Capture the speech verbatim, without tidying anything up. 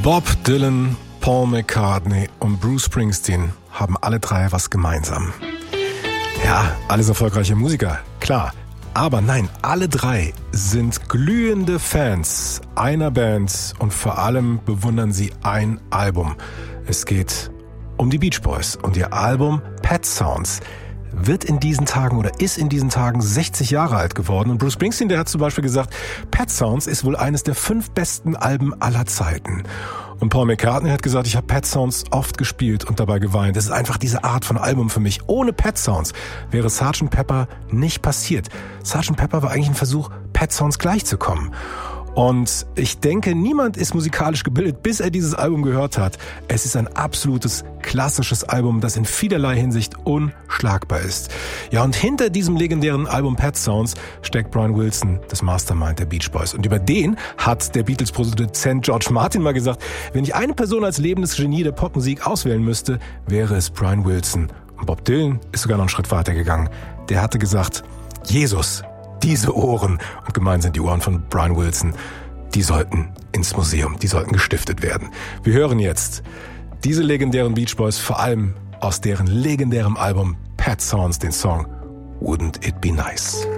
Bob Dylan, Paul McCartney und Bruce Springsteen haben alle drei was gemeinsam. Ja, alles erfolgreiche Musiker, klar. Aber nein, alle drei sind glühende Fans einer Band und vor allem bewundern sie ein Album. Es geht um die Beach Boys und ihr Album Pet Sounds wird in diesen Tagen oder ist in diesen Tagen sechzig Jahre alt geworden. Und Bruce Springsteen, der hat zum Beispiel gesagt, Pet Sounds ist wohl eines der fünf besten Alben aller Zeiten. Und Paul McCartney hat gesagt, ich habe Pet Sounds oft gespielt und dabei geweint. Das ist einfach diese Art von Album für mich. Ohne Pet Sounds wäre Sergeant Pepper nicht passiert. Sergeant Pepper war eigentlich ein Versuch, Pet Sounds gleichzukommen. Und ich denke, niemand ist musikalisch gebildet, bis er dieses Album gehört hat. Es ist ein absolutes, klassisches Album, das in vielerlei Hinsicht unschlagbar ist. Ja, und hinter diesem legendären Album Pet Sounds steckt Brian Wilson, das Mastermind der Beach Boys. Und über den hat der Beatles-Produzent George Martin mal gesagt, wenn ich eine Person als lebendes Genie der Popmusik auswählen müsste, wäre es Brian Wilson. Und Bob Dylan ist sogar noch einen Schritt weiter gegangen. Der hatte gesagt, Jesus, diese Ohren, und gemeint sind die Ohren von Brian Wilson, die sollten ins Museum, die sollten gestiftet werden. Wir hören jetzt diese legendären Beach Boys, vor allem aus deren legendärem Album Pet Sounds, den Song Wouldn't It Be Nice.